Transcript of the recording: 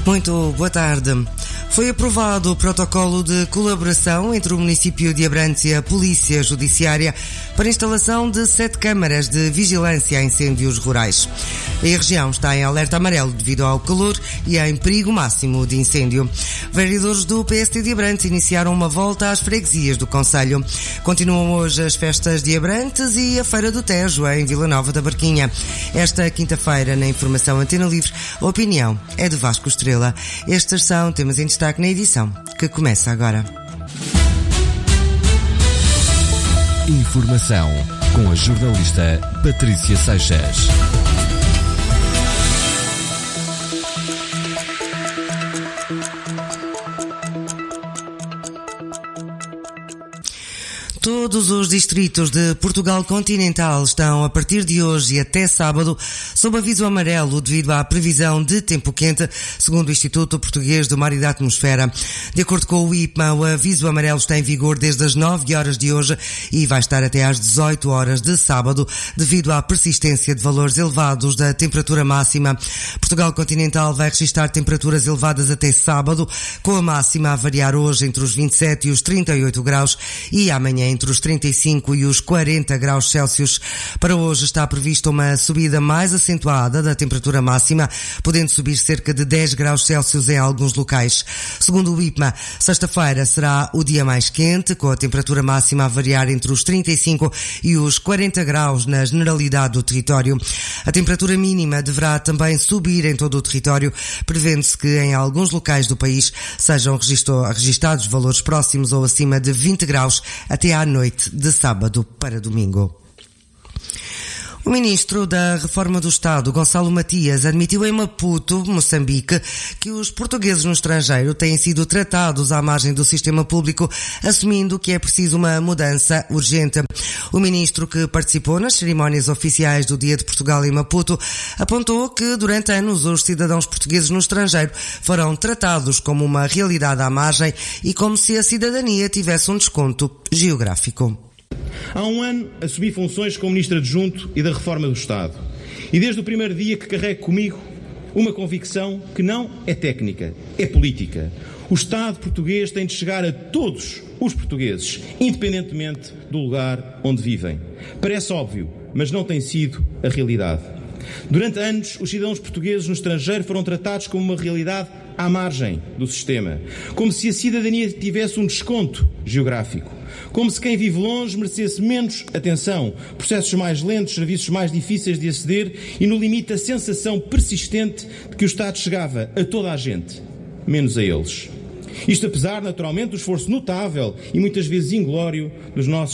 Muito boa tarde. Foi aprovado o protocolo de colaboração entre o município de Abrantes e a Polícia Judiciária para a instalação de 7 câmaras de vigilância a incêndios rurais. A região está em alerta amarelo devido ao calor e em perigo máximo de incêndio. Vereadores do PSD de Abrantes iniciaram uma volta às freguesias do concelho. Continuam hoje as festas de Abrantes e a Feira do Tejo em Vila Nova da Barquinha. Esta quinta-feira, na Informação Antena Livre, a opinião é de Vasco Estrela. Estes são temas em destaque na edição, que começa agora. Informação com a jornalista Patrícia Seixas. Todos os distritos de Portugal continental estão, a partir de hoje e até sábado, sob aviso amarelo devido à previsão de tempo quente, segundo o Instituto Português do Mar e da Atmosfera. De acordo com o IPMA, o aviso amarelo está em vigor desde as 9 horas de hoje e vai estar até às 18 horas de sábado, devido à persistência de valores elevados da temperatura máxima. Portugal continental vai registrar temperaturas elevadas até sábado, com a máxima a variar hoje entre os 27 e os 38 graus e amanhã entre os 35 e os 40 graus Celsius. Para hoje está prevista uma subida mais acentuada da temperatura máxima, podendo subir cerca de 10 graus Celsius em alguns locais. Segundo o IPMA, sexta-feira será o dia mais quente, com a temperatura máxima a variar entre os 35 e os 40 graus na generalidade do território. A temperatura mínima deverá também subir em todo o território, prevendo-se que em alguns locais do país sejam registados valores próximos ou acima de 20 graus até à noite de sábado para domingo. O ministro da Reforma do Estado, Gonçalo Matias, admitiu em Maputo, Moçambique, que os portugueses no estrangeiro têm sido tratados à margem do sistema público, assumindo que é preciso uma mudança urgente. O ministro, que participou nas cerimónias oficiais do Dia de Portugal em Maputo, apontou que durante anos os cidadãos portugueses no estrangeiro foram tratados como uma realidade à margem e como se a cidadania tivesse um desconto geográfico. Há um ano assumi funções como Ministro Adjunto e da Reforma do Estado. E desde o primeiro dia que carrego comigo uma convicção que não é técnica, é política. O Estado português tem de chegar a todos os portugueses, independentemente do lugar onde vivem. Parece óbvio, mas não tem sido a realidade. Durante anos, os cidadãos portugueses no estrangeiro foram tratados como uma realidade à margem do sistema, como se a cidadania tivesse um desconto geográfico, como se quem vive longe merecesse menos atenção, processos mais lentos, serviços mais difíceis de aceder e, no limite, a sensação persistente de que o Estado chegava a toda a gente, menos a eles. Isto apesar, naturalmente, do esforço notável e muitas vezes inglório dos nossos